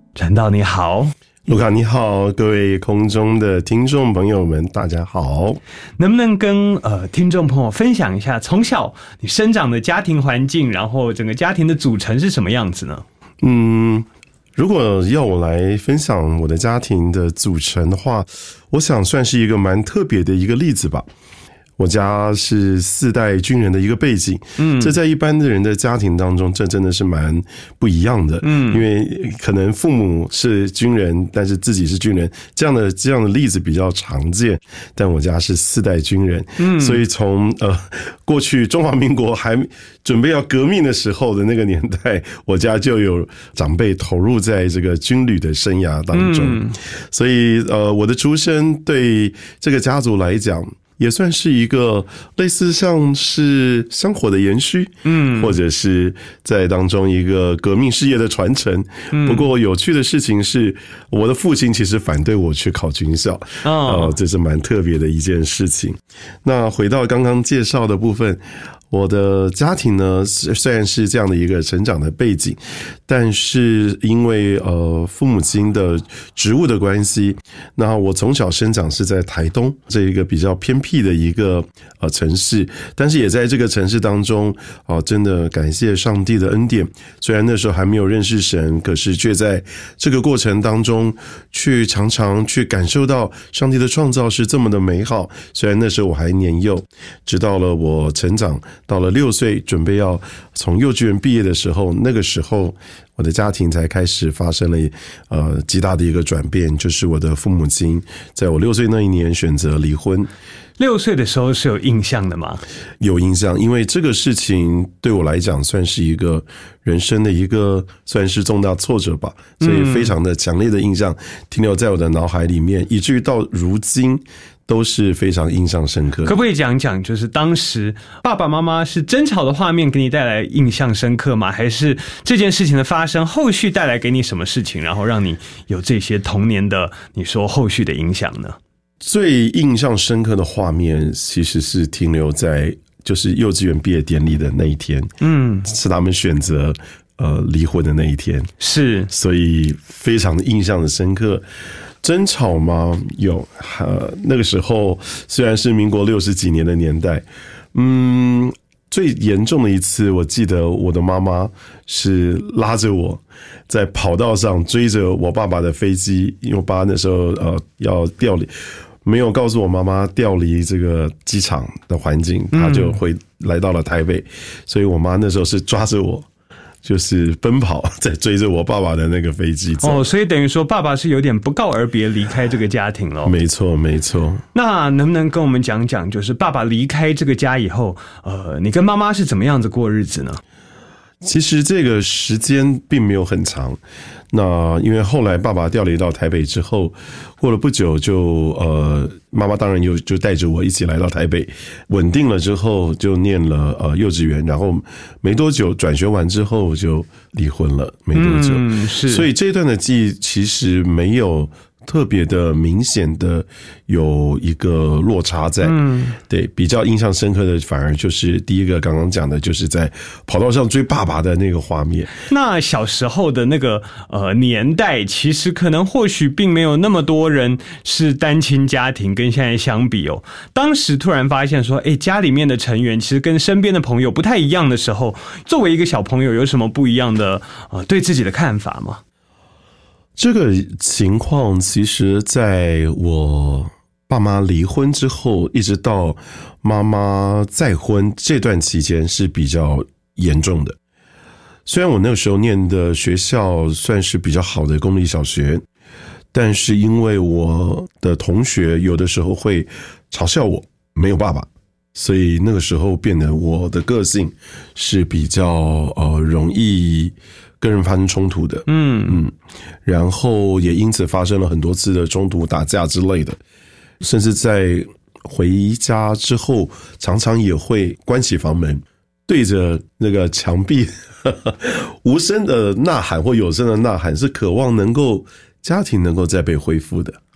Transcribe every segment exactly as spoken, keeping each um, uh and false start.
陈导你好。 卢卡你好，各位空中的听众朋友们大家好。 能不能跟呃听众朋友分享一下从小你生长的家庭环境，然后整个家庭的组成是什么样子呢？ 嗯，如果要我来分享我的家庭的组成的话，我想算是一个蛮特别的一个例子吧。我家是四代军人的一个背景，嗯，这在一般的人的家庭当中，这真的是蛮不一样的，嗯，因为可能父母是军人，但是自己是军人，这样的这样的例子比较常见。但我家是四代军人，嗯，所以从呃过去中华民国还准备要革命的时候的那个年代，我家就有长辈投入在这个军旅的生涯当中，嗯，所以呃我的出生对这个家族来讲，也算是一个类似像是香火的延续，嗯，或者是在当中一个革命事业的传承。嗯，不过有趣的事情是，我的父亲其实反对我去考军校，哦，呃，这是蛮特别的一件事情。那回到刚刚介绍的部分，我的家庭呢，虽然是这样的一个成长的背景，但是因为呃父母亲的职务的关系，那我从小生长是在台东这一个比较偏僻的一个呃城市，但是也在这个城市当中啊，呃，真的感谢上帝的恩典。虽然那时候还没有认识神，可是却在这个过程当中，去常常去感受到上帝的创造是这么的美好。虽然那时候我还年幼，直到了我成长。到了六岁，准备要从幼稚园毕业的时候，那个时候我的家庭才开始发生了呃极大的一个转变，就是我的父母亲在我六岁那一年选择离婚。 六岁的时候是有印象的吗？ 有印象，因为这个事情对我来讲算是一个人生的一个算是重大挫折吧，所以非常的强烈的印象停留在我的脑海里面，以至于到如今都是非常印象深刻。 可不可以讲讲，就是当时爸爸妈妈是争吵的画面给你带来印象深刻吗？还是这件事情的发生后续带来给你什么事情，然后让你有这些童年的你说后续的影响呢？ 最印象深刻的画面其实是停留在就是幼稚园毕业典礼的那一天，嗯，是他们选择呃离婚的那一天， 是，所以非常的印象的深刻。争吵吗？有，呃，那个时候虽然是民国六十几年的年代，嗯，最严重的一次，我记得我的妈妈是拉着我在跑道上追着我爸爸的飞机，因为我爸那时候呃要调离，没有告诉我妈妈调离这个机场的环境，他就会来到了台北，所以我妈那时候是抓着我。就是奔跑在追着我爸爸的那个飞机走。 哦，所以等于说爸爸是有点不告而别离开这个家庭了。 没错没错。 那能不能跟我们讲讲，就是爸爸离开这个家以后，呃，你跟妈妈是怎么样子过日子呢？ 其实这个时间并没有很长，那因为后来爸爸调离到台北之后，过了不久就呃，妈妈当然有就带着我一起来到台北，稳定了之后就念了呃幼稚园，然后没多久转学完之后就离婚了，没多久，嗯，是，所以这段的记忆其实没有特别的明显的有一个落差在，嗯，对，比较印象深刻的反而就是第一个刚刚讲的，就是在跑道上追爸爸的那个画面。 那小时候的那个呃年代，其实可能或许并没有那么多人是单亲家庭，跟现在相比哦，当时突然发现说，哎，家里面的成员其实跟身边的朋友不太一样的时候，作为一个小朋友，有什么不一样的呃对自己的看法吗？ 这个情况其实在我爸妈离婚之后一直到妈妈再婚这段期间是比较严重的。虽然我那个时候念的学校算是比较好的公立小学，但是因为我的同学有的时候会嘲笑我没有爸爸，所以那个时候变得我的个性是比较呃容易跟人发生冲突的，嗯嗯，然后也因此发生了很多次的冲突、打架之类的，甚至在回家之后，常常也会关起房门，对着那个墙壁呵呵无声的呐喊或有声的呐喊，是渴望能够家庭能够再被恢复的。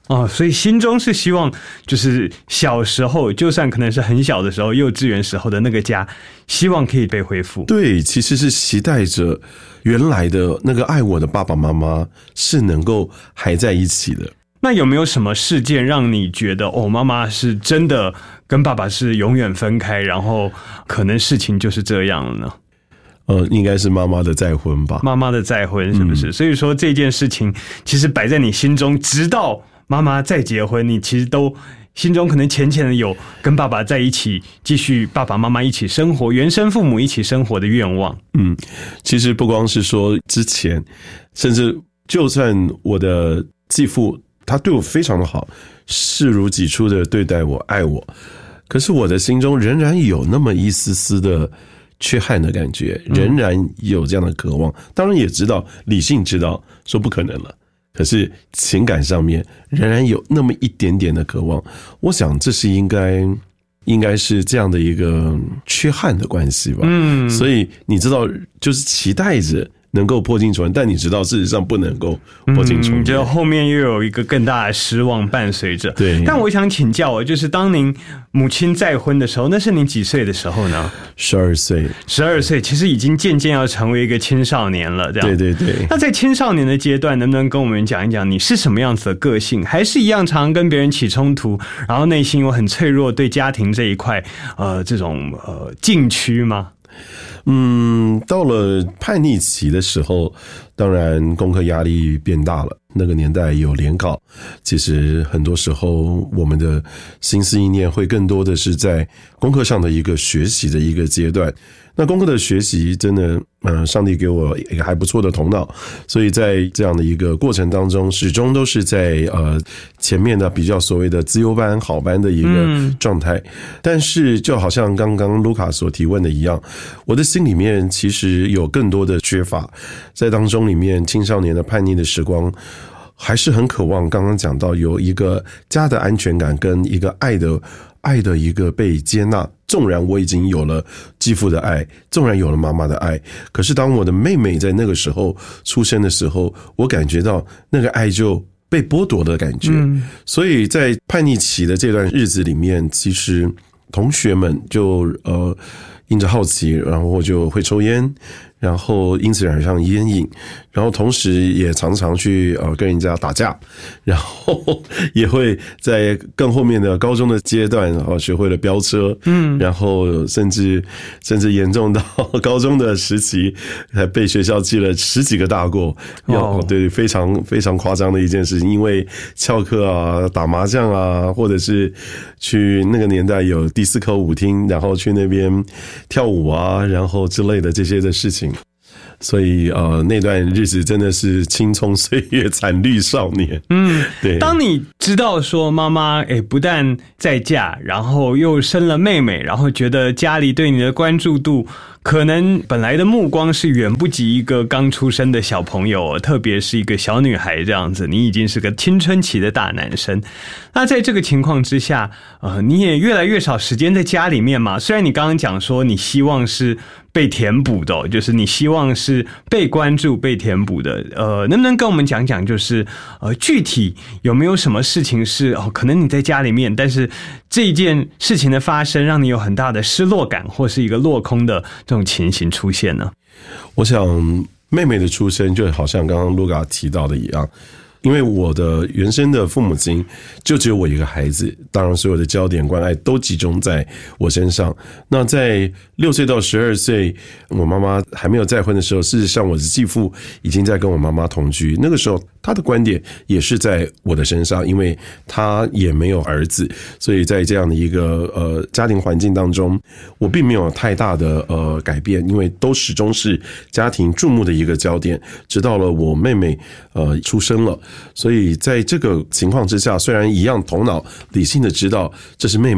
哦，所以心中是希望，就是小时候，就算可能是很小的时候，幼稚园时候的那个家，希望可以被恢复。 对，其实是期待着原来的那个爱我的爸爸妈妈是能够还在一起的。 那有没有什么事件让你觉得，哦，妈妈是真的跟爸爸是永远分开，然后可能事情就是这样了呢？ 呃，应该是妈妈的再婚吧。 妈妈的再婚是不是？嗯、所以说这件事情其实摆在你心中，直到妈妈再结婚，你其实都心中可能浅浅的有跟爸爸在一起，继续爸爸妈妈一起生活，原生父母一起生活的愿望。 嗯，其实不光是说之前，甚至就算我的继父他对我非常的好，视如己出的对待我，爱我，可是我的心中仍然有那么一丝丝的缺憾的感觉，仍然有这样的渴望。当然也知道，理性知道说不可能了。可是情感上面仍然有那么一点点的渴望，我想这是应该应该是这样的一个缺憾的关系吧。嗯，所以你知道，就是期待着能够破镜重圆，但你知道事实上不能够破镜重圆， 嗯，就后面又有一个更大的失望伴随着。 对， 但我想请教我，就是当您母亲再婚的时候，那是您几岁的时候呢？ 十二岁。 十二岁，其实已经渐渐要成为一个青少年了，这样。 对对对。 那在青少年的阶段，能不能跟我们讲一讲你是什么样子的个性？还是一样常跟别人起冲突，然后内心有很脆弱，对家庭这一块，呃，这种呃禁区吗？ 嗯，到了叛逆期的时候，当然功课压力变大了。那个年代有联考，其实很多时候我们的心思意念会更多的是在功课上的一个学习的一个阶段。那功课的学习真的，呃，上帝给我一个还不错的头脑，所以在这样的一个过程当中，始终都是在呃前面的比较所谓的资优班、好班的一个状态。嗯、但是就好像刚刚卢卡所提问的一样，我的心里面其实有更多的缺乏，在当中里面青少年的叛逆的时光。还是很渴望刚刚讲到有一个家的安全感跟一个爱的爱的一个被接纳，纵然我已经有了继父的爱，纵然有了妈妈的爱，可是当我的妹妹在那个时候出生的时候，我感觉到那个爱就被剥夺的感觉。嗯、所以在叛逆期的这段日子里面，其实同学们就呃因着好奇，然后就会抽烟，然后因此染上烟瘾，然后同时也常常去呃跟人家打架，然后也会在更后面的高中的阶段，然后学会了飙车，嗯，然后甚至甚至严重到高中的时期，还被学校记了十几个大过，哦，对，非常非常夸张的一件事情，因为翘课啊、打麻将啊，或者是去那个年代有第四口舞厅，然后去那边跳舞啊，然后之类的这些的事情。所以呃，那段日子真的是青葱岁月惨绿少年。嗯，对。 当你知道说妈妈诶不但再嫁，然后又生了妹妹，然后觉得家里对你的关注度可能本来的目光是远不及一个刚出生的小朋友，特别是一个小女孩这样子，你已经是个青春期的大男生。那在这个情况之下，呃，你也越来越少时间在家里面嘛。虽然你刚刚讲说你希望是被填补的，就是你希望是被关注、被填补的。呃，能不能跟我们讲讲，就是呃，具体有没有什么事情是哦，可能你在家里面，但是这件事情的发生让你有很大的失落感，或是一个落空的这种情形出现呢？ 我想妹妹的出生就好像刚刚卢卡提到的一样。因为我的原生的父母亲就只有我一个孩子，当然所有的焦点关爱都集中在我身上。那在六岁到十二岁，我妈妈还没有再婚的时候，事实上我的继父已经在跟我妈妈同居。那个时候他的观点也是在我的身上，因为他也没有儿子，所以在这样的一个呃家庭环境当中，我并没有太大的呃改变，因为都始终是家庭注目的一个焦点。直到了我妹妹呃出生了。所以在这个情况之下，虽然一样头脑理性的知道这是妹妹，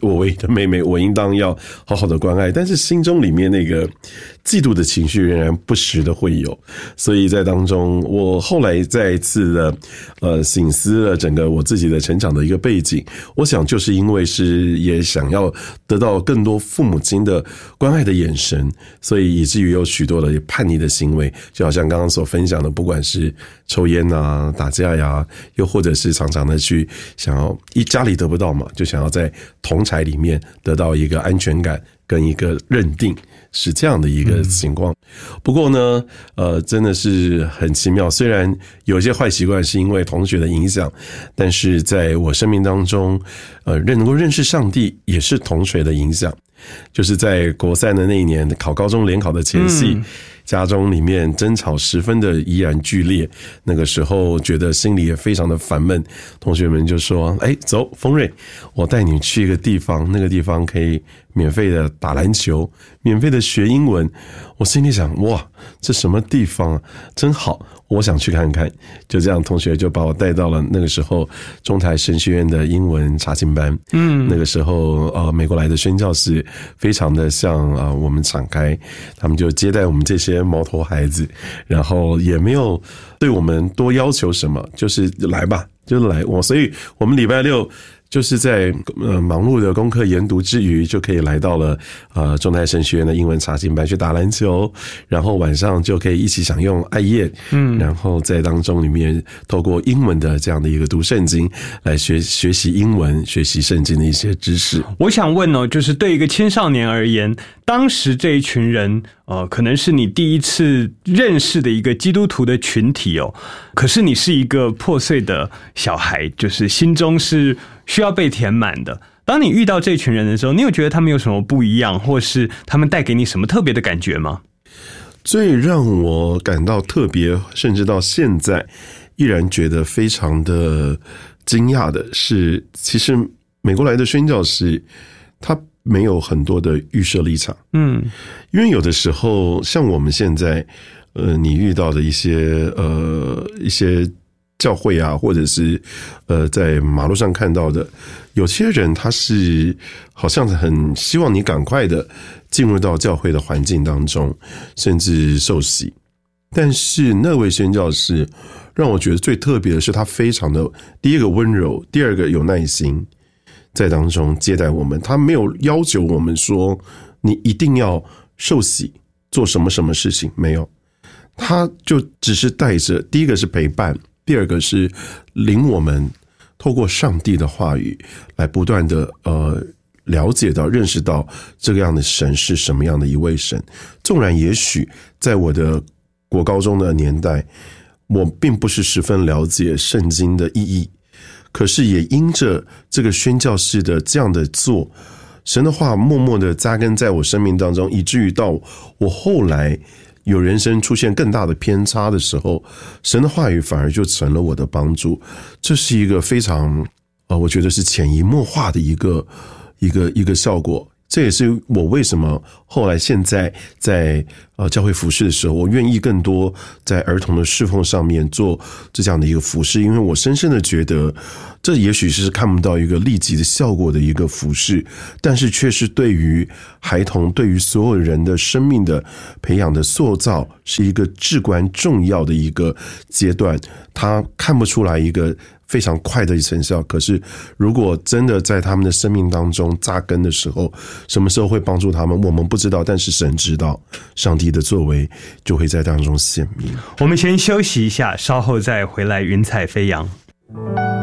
我唯一的妹妹，我应当要好好的关爱，但是心中里面那个嫉妒的情绪仍然不时的会有，所以在当中，我后来再一次的呃省思了整个我自己的成长的一个背景，我想就是因为是也想要得到更多父母亲的关爱的眼神，所以以至于有许多的叛逆的行为，就好像刚刚所分享的，不管是抽烟啊、打架呀，又或者是常常的去想要一家里得不到嘛，就想要在同侪里面得到一个安全感跟一个认定，是这样的一个情况。不过呢，呃，真的是很奇妙。虽然有些坏习惯是因为同学的影响，但是在我生命当中，呃，能够认识上帝也是同学的影响。就是在国三的那一年，考高中联考的前夕。嗯，家中里面争吵十分的依然剧烈，那个时候觉得心里也非常的烦闷，同学们就说：哎，走，丰瑞，我带你去一个地方，那个地方可以免费的打篮球，免费的学英文。我心里想，哇，这什么地方啊，真好，我想去看看。就这样，同学就把我带到了那个时候中台神学院的英文查经班。嗯，那个时候呃，美国来的宣教士非常的向啊、呃、我们敞开，他们就接待我们这些毛头孩子，然后也没有对我们多要求什么，就是来吧，就是来。我所以我们礼拜六就是在呃忙碌的功课研读之余，就可以来到了呃中台神学院的英文查经班去打篮球，然后晚上就可以一起享用爱宴，嗯，然后在当中里面透过英文的这样的一个读圣经来学学习英文，学习圣经的一些知识。 我想问哦，就是对一个青少年而言，当时这一群人呃，可能是你第一次认识的一个基督徒的群体哦，可是你是一个破碎的小孩，就是心中是需要被填满的。当你遇到这群人的时候，你有觉得他们有什么不一样，或是他们带给你什么特别的感觉吗？ 最让我感到特别，甚至到现在依然觉得非常的惊讶的是，其实美国来的宣教士他没有很多的预设立场。嗯，因为有的时候像我们现在呃，你遇到的一些呃一些教会啊，或者是呃在马路上看到的，有些人他是好像很希望你赶快的进入到教会的环境当中，甚至受洗。但是那位宣教士让我觉得最特别的是，他非常的第一个温柔，第二个有耐心，在当中接待我们。他没有要求我们说你一定要受洗做什么什么事情，没有，他就只是带着第一个是陪伴，第二个是领我们透过上帝的话语来不断的呃了解到认识到这个样的神是什么样的一位神。纵然也许在我的国高中的年代，我并不是十分了解圣经的意义，可是也因着这个宣教士的这样的做，神的话默默的扎根在我生命当中，以至于到我后来有人生出现更大的偏差的时候，神的话语反而就成了我的帮助。这是一个非常呃，我觉得是潜移默化的一个一个一个效果。这也是我为什么后来现在在呃教会服事的时候，我愿意更多在儿童的侍奉上面做这样的一个服事，因为我深深的觉得这也许是看不到一个立即的效果的一个服事，但是却是对于孩童，对于所有人的生命的培养的塑造是一个至关重要的一个阶段。他看不出来一个非常快的成效，可是如果真的在他们的生命当中扎根的时候，什么时候会帮助他们我们不知道，但是神知道，上帝的作为就会在当中显明。 我们先休息一下，稍后再回来云彩飞扬。